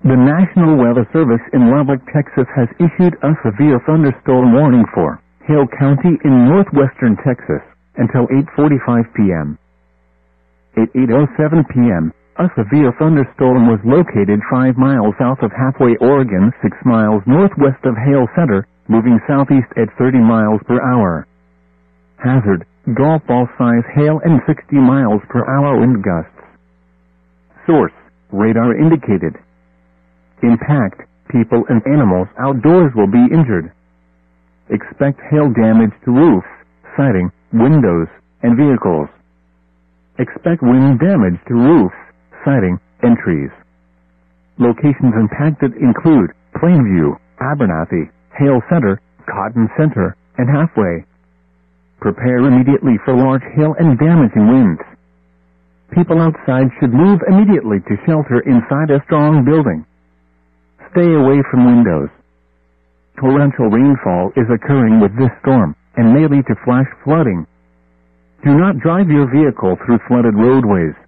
The National Weather Service in Lubbock, Texas has issued a severe thunderstorm warning for Hale County in northwestern Texas until 8:45 p.m. At 8:07 p.m., a severe thunderstorm was located 5 miles south of Halfway, Oregon, 6 miles northwest of Hale Center, moving southeast at 30 miles per hour. Hazard, golf ball size hail and 60 miles per hour wind gusts. Source, radar indicated. Impact, people and animals outdoors will be injured. Expect hail damage to roofs, siding, windows, and vehicles. Expect wind damage to roofs, siding, and trees. Locations impacted include Plainview, Abernathy, Hale Center, Cotton Center, and Halfway. Prepare immediately for large hail and damaging winds. People outside should move immediately to shelter inside a strong building. Stay away from windows. Torrential rainfall is occurring with this storm and may lead to flash flooding. Do not drive your vehicle through flooded roadways.